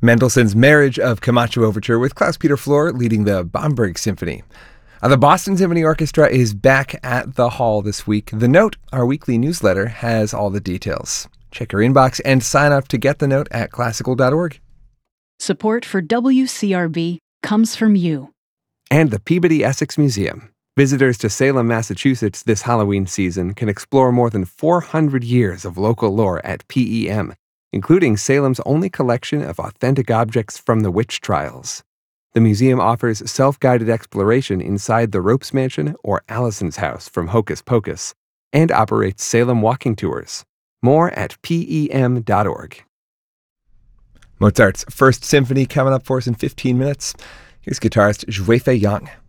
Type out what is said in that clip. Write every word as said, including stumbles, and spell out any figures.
Mendelssohn's Marriage of Camacho Overture with Klaus-Peter Flohr leading the Bamberg Symphony. Uh, the Boston Symphony Orchestra is back at the Hall this week. The Note, our weekly newsletter, has all the details. Check your inbox and sign up to get the Note at classical dot org. Support for W C R B comes from you. And the Peabody Essex Museum. Visitors to Salem, Massachusetts this Halloween season can explore more than four hundred years of local lore at P E M, including Salem's only collection of authentic objects from the witch trials. The museum offers self-guided exploration inside the Ropes Mansion or Allison's house from Hocus Pocus, and operates Salem walking tours. More at P E M dot org. Mozart's First Symphony coming up for us in fifteen minutes. Here's guitarist Zhuifei Yang.